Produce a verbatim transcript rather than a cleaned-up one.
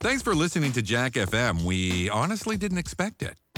Thanks for listening to Jack F M. We honestly didn't expect it.